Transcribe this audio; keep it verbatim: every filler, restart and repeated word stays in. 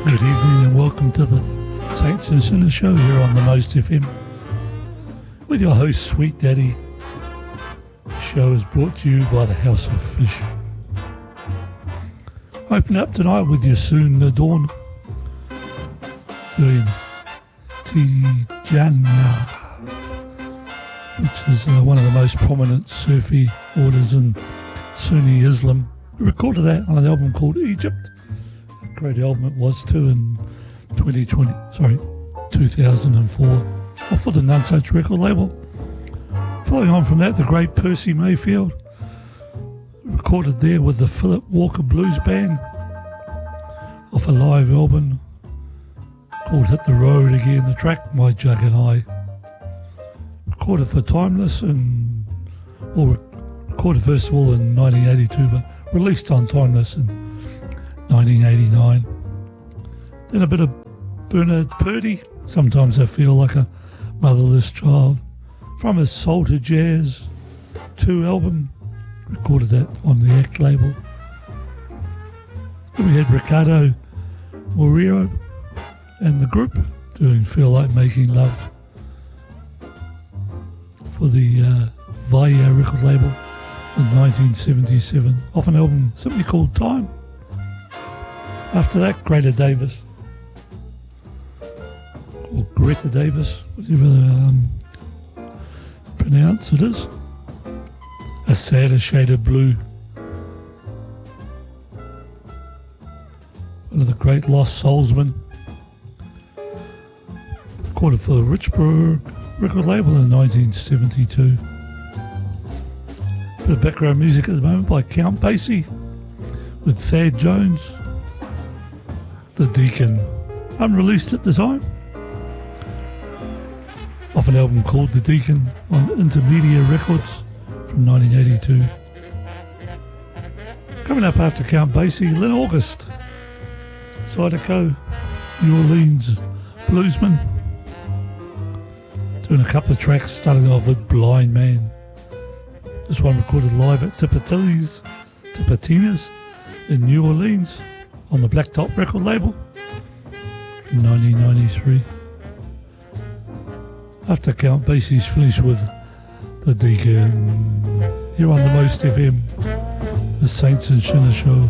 Good evening and welcome to the Saints and Sinners show here on the Most F M with your host Sweet Daddy. The show is brought to you by the House of Fish. Open up tonight with your Soon the Dawn doing Tijana, which is uh, one of the most prominent Sufi orders in Sunni Islam. We recorded that on an album called Egypt. Great album it was too in twenty twenty, sorry, two thousand four, off of the None Such record label. Following on from that, the great Percy Mayfield, recorded there with the Philip Walker Blues Band, off a live album called Hit the Road Again, the track My Jug and I. Recorded for Timeless, and, or recorded first of all in nineteen eighty-two, but released on Timeless in nineteen eighty-nine. Then a bit of Bernard Purdie, Sometimes I Feel Like a Motherless Child, from his Soul to Jazz two album, recorded that on the Act label. Then we had Ricardo Moreira and the group doing Feel Like Making Love for the uh, Vaya record label in nineteen seventy-seven, off an album simply called Time. After that, Greta Davis, or Greta Davis, whatever um, pronounce it is, A Sadder Shade of Blue. One of the great Lost Soulsmen, recorded for the Richburg record label in nineteen seventy-two. Bit of background music at the moment by Count Basie with Thad Jones, The Deacon, unreleased at the time, off an album called The Deacon on Intermedia Records from nineteen eighty-two. Coming up after Count Basie, Lynn August, Zydeco, New Orleans bluesman, doing a couple of tracks, starting off with Blind Man. This one recorded live at Tipitina's, Tipitina's in New Orleans on the Blacktop record label in nineteen ninety-three. After Count Basie's finished with The Deacon, here on the Most F M, the Saints and Sinners show.